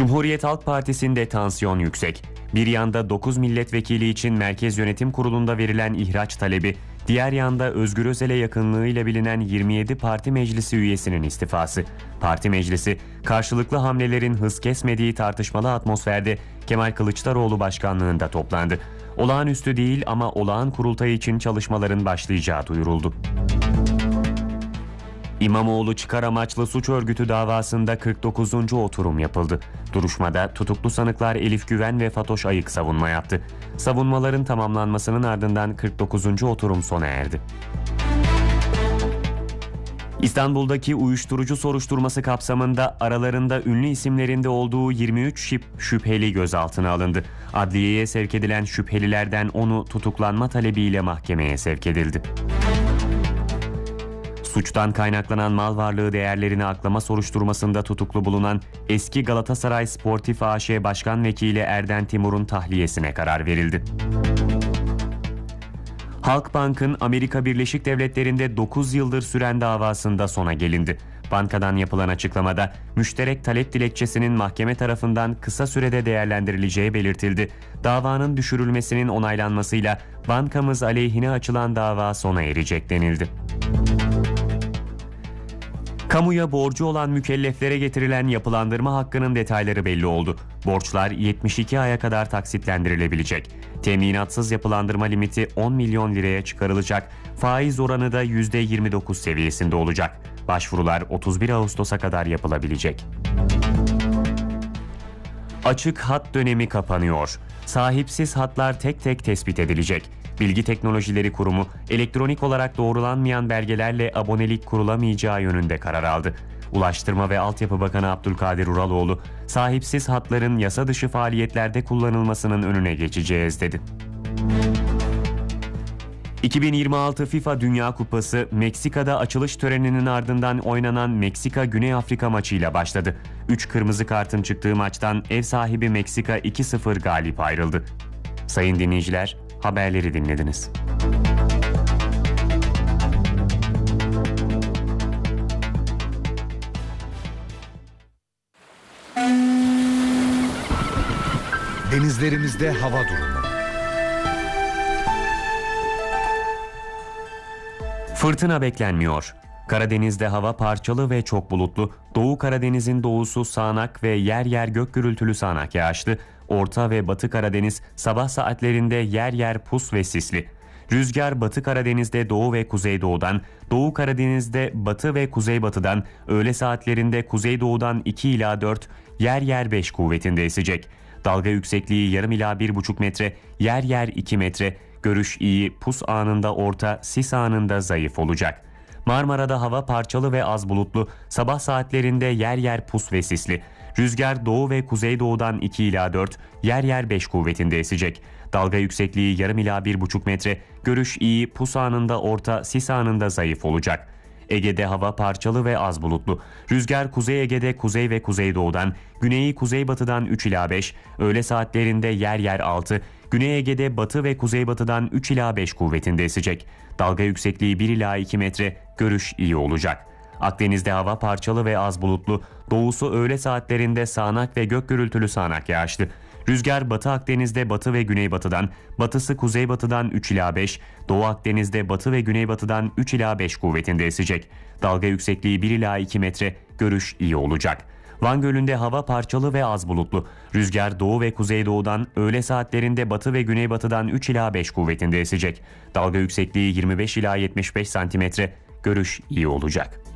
Cumhuriyet Halk Partisi'nde tansiyon yüksek. Bir yanda 9 milletvekili için Merkez Yönetim Kurulu'nda verilen ihraç talebi, diğer yanda Özgür Özel'e yakınlığıyla bilinen 27 parti meclisi üyesinin istifası. Parti meclisi, karşılıklı hamlelerin hız kesmediği tartışmalı atmosferde Kemal Kılıçdaroğlu başkanlığında toplandı. Olağanüstü değil ama olağan kurultay için çalışmaların başlayacağı duyuruldu. İmamoğlu çıkar amaçlı suç örgütü davasında 49. oturum yapıldı. Duruşmada tutuklu sanıklar Elif Güven ve Fatoş Ayık savunma yaptı. Savunmaların tamamlanmasının ardından 49. oturum sona erdi. İstanbul'daki uyuşturucu soruşturması kapsamında aralarında ünlü isimlerinde olduğu 23 şüpheli gözaltına alındı. Adliyeye sevk edilen şüphelilerden 10'u tutuklanma talebiyle mahkemeye sevk edildi. Suçtan kaynaklanan mal varlığı değerlerini aklama soruşturmasında tutuklu bulunan eski Galatasaray Sportif AŞ Başkan Vekili Erden Timur'un tahliyesine karar verildi. Halkbank'ın Amerika Birleşik Devletleri'nde 9 yıldır süren davasında sona gelindi. Bankadan yapılan açıklamada müşterek talep dilekçesinin mahkeme tarafından kısa sürede değerlendirileceği belirtildi. Davanın düşürülmesinin onaylanmasıyla bankamız aleyhine açılan dava sona erecek denildi. Kamuya borcu olan mükelleflere getirilen yapılandırma hakkının detayları belli oldu. Borçlar 72 aya kadar taksitlendirilebilecek. Teminatsız yapılandırma limiti 10 milyon liraya çıkarılacak. Faiz oranı da %29 seviyesinde olacak. Başvurular 31 Ağustos'a kadar yapılabilecek. Açık hat dönemi kapanıyor. Sahipsiz hatlar tek tek tespit edilecek. Bilgi Teknolojileri Kurumu, elektronik olarak doğrulanmayan belgelerle abonelik kurulamayacağı yönünde karar aldı. Ulaştırma ve Altyapı Bakanı Abdülkadir Uraloğlu, sahipsiz hatların yasa dışı faaliyetlerde kullanılmasının önüne geçeceğiz dedi. 2026 FIFA Dünya Kupası Meksika'da açılış töreninin ardından oynanan Meksika-Güney Afrika maçıyla başladı. 3 kırmızı kartın çıktığı maçtan ev sahibi Meksika 2-0 galip ayrıldı. Sayın dinleyiciler, haberleri dinlediniz. Denizlerimizde hava durumu. Fırtına beklenmiyor. Karadeniz'de hava parçalı ve çok bulutlu. Doğu Karadeniz'in doğusu sağanak ve yer yer gök gürültülü sağanak yağışlı. Orta ve Batı Karadeniz sabah saatlerinde yer yer pus ve sisli. Rüzgar Batı Karadeniz'de doğu ve kuzeydoğudan, Doğu Karadeniz'de batı ve kuzeybatıdan, öğle saatlerinde kuzeydoğudan 2 ila 4, yer yer 5 kuvvetinde esecek. Dalga yüksekliği yarım ila 1,5 metre, yer yer 2 metre. Görüş iyi, pus anında orta, sis anında zayıf olacak. Marmara'da hava parçalı ve az bulutlu, sabah saatlerinde yer yer pus ve sisli. Rüzgar doğu ve kuzeydoğudan 2 ila 4, yer yer 5 kuvvetinde esecek. Dalga yüksekliği yarım ila 1,5 metre, görüş iyi, pus anında orta, sis anında zayıf olacak. Ege'de hava parçalı ve az bulutlu. Rüzgar Kuzey Ege'de kuzey ve kuzeydoğudan, güneyi kuzeybatıdan 3 ila 5, öğle saatlerinde yer yer 6, Güney Ege'de batı ve kuzeybatıdan 3 ila 5 kuvvetinde esecek. Dalga yüksekliği 1 ila 2 metre, görüş iyi olacak. Akdeniz'de hava parçalı ve az bulutlu. Doğusu öğle saatlerinde sağanak ve gök gürültülü sağanak yağışlı. Rüzgar Batı Akdeniz'de batı ve güneybatıdan, batısı kuzeybatıdan 3 ila 5, Doğu Akdeniz'de batı ve güneybatıdan 3 ila 5 kuvvetinde esecek. Dalga yüksekliği 1 ila 2 metre, görüş iyi olacak. Van Gölü'nde hava parçalı ve az bulutlu. Rüzgar doğu ve kuzeydoğudan, öğle saatlerinde batı ve güneybatıdan 3 ila 5 kuvvetinde esecek. Dalga yüksekliği 25 ila 75 santimetre, görüş iyi olacak.